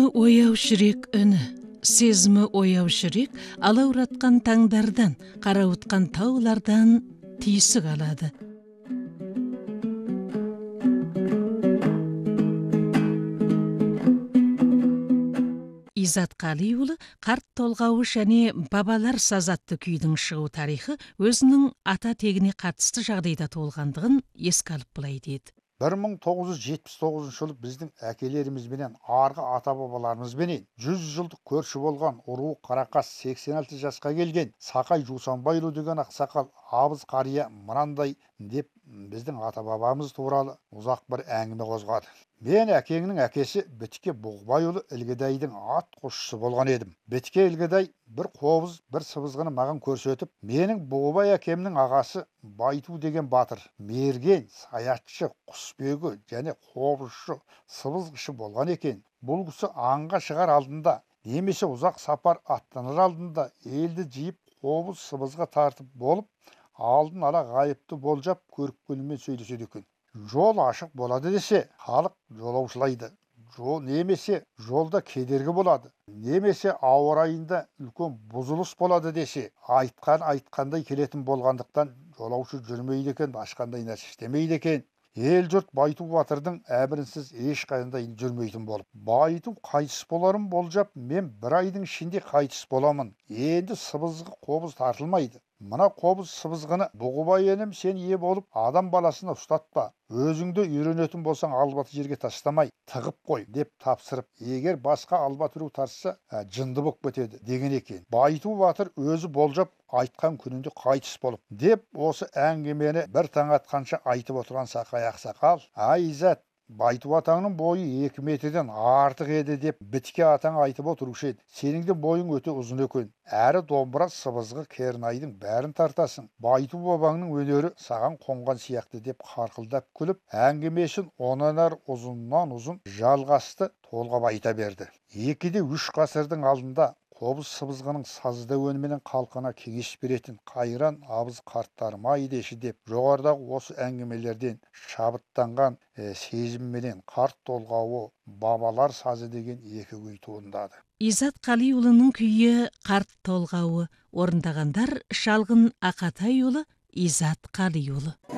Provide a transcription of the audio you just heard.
ояу жүрек үні, сезімі ояу жүрек, алауратқан таңдардан, қарауытқан таулардан түйсік алады. Изат Қалиұлы қарт толғауы және бабалар сазатты күйдің шығу тарихы өзінің ата тегіне қатысты жағдайда толғандығын еске алып былай дейді. 1979 жылы біздің әкелерімізбенен арғы ата-бабаларымызбенен 100 жылдық көрші болған ұру Қарақас 86 жасқа келген Сақай Жусанбайұлы деген ақсақал абыз қария мынандай деп біздің ата-бабамыз туралы ұзақ бір әңгіме қозғады. Мен әкеңнің әкесі Бітке Бұғбайұлы Ілгедайдың ат қосшысы болған едім. Бітке Ілгедай бір қобыз, бір сыбызғыны маған көрсетіп, менің Бұғбай әкемнің ағасы Байту деген батыр, мерген, саятшы, құсбегі және қобызшы, сыбызғышы болған екен. Бұл кісі аңға шығар алдында, немесе ұзақ сапар аттанар алдында елді жиып қобыз сыбызға тартып болып, алдын ала ғайыпты болжап көріпкелімен сөйлеседі екен. Жол ашық болады десе, халық жолаушылайды. Немесе жолда кедергі болады, немесе ауа райында үлкен бұзылыс болады десе, айтқандай келетін болғандықтан жолаушы жүрмейді екен, ашқандай нәрсе істемейді екен. Ел жұрт Байту батырдың әмірінсіз ешқандай жүрмейтін болып. Байту қайтыс боларын болжап, мен бір айдың ішінде қайтыс боламын. Енді сыбызғы қобыз тартылмайды. Мына қобыз сыбызғыны Бұғыбай енім сен ие болып, адам баласына ұстатпа. Өзіңді үйренетін болсаң албаты жерге тастамай, тығып қой деп тапсырып, егер басқа албат үру тарса, жынды болып кетеді деген екен. Байту батыр өзі болжап айтқан күнінде қайтыс болып. Деп осы әңгімені бір таң атқанша айтып отырған Сақай ақсақал, ай Изат, Байту атаңның бойы 2 метрден артық еді деп Бітке атаң айтып отырушы еді. Сенің де бойың өте ұзын екен. Әрі домбыра сыбызғы кернайдың бәрін тартасың. Байту бабаңның өнері саған қонған сияқты деп қарқылдап күліп, әңгімесін онан ар ұзыннан ұзын жалғасты толғап айта берді. 2-3 ғасырдың алдында қобыз сыбызғының сазды өніменен қалқана кеңес беретін қайран абыз қарттарым-ай деші деп жоғарыдағы осы әңгімелерден шабыттанған сезімменен қарт толғауы бабалар сазы деген 2 күй туындады. Изат Қалиұлының күйі қарт толғауы, орындағандар Шалғын Ақатайұлы, Изат Қалиұлы.